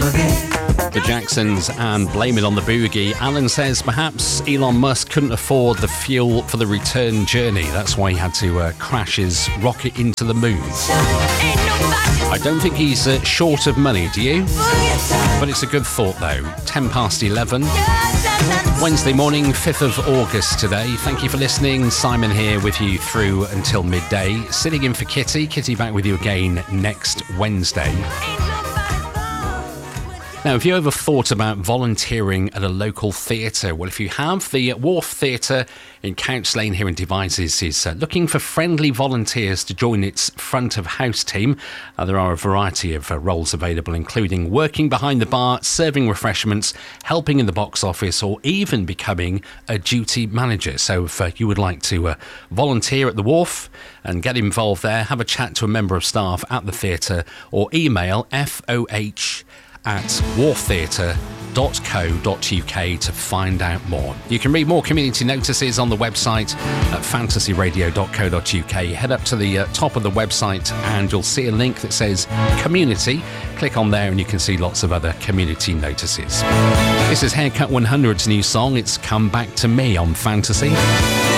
The Jacksons and Blame It on the Boogie. Alan says perhaps Elon Musk couldn't afford the fuel for the return journey. That's why he had to crash his rocket into the moon. I don't think he's short of money, do you? But it's a good thought though. 11:10. Wednesday morning, 5th of August today. Thank you for listening. Simon here with you through until midday. Sitting in for Kitty. Kitty back with you again next Wednesday. Now, have you ever thought about volunteering at a local theatre? Well, if you have, the Wharf Theatre in Couch Lane here in Devizes is looking for friendly volunteers to join its front of house team. There are a variety of roles available, including working behind the bar, serving refreshments, helping in the box office, or even becoming a duty manager. So if you would like to volunteer at the Wharf and get involved there, have a chat to a member of staff at the theatre or email foh@wharftheatre.co.uk to find out more. You can read more community notices on the website at fantasyradio.co.uk. Head up to the top of the website and you'll see a link that says community. Click on there and you can see lots of other community notices. This is Haircut 100's new song. It's Come Back to Me on Fantasy.